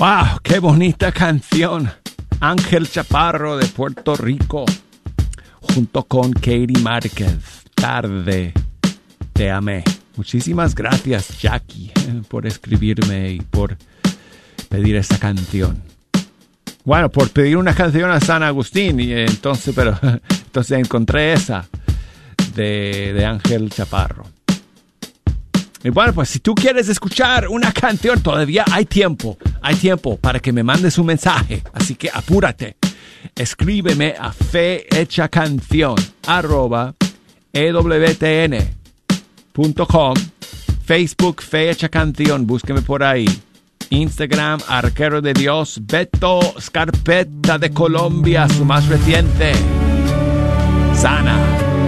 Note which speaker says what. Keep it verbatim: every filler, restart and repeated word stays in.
Speaker 1: ¡Wow! ¡Qué bonita canción! Ángel Chaparro de Puerto Rico, junto con Katie Márquez. Tarde te amé. Muchísimas gracias, Jackie, por escribirme y por pedir esa canción. Bueno, por pedir una canción a San Agustín, y entonces, pero entonces encontré esa de, de Ángel Chaparro. Y bueno, pues si tú quieres escuchar una canción, todavía hay tiempo, hay tiempo para que me mandes un mensaje. Así que apúrate. Escríbeme a fehechacanción arroba ewtn punto com, Facebook Fehechacanción, búsqueme por ahí. Instagram Arquero de Dios, Beto Scarpetta de Colombia, su más reciente. Sana.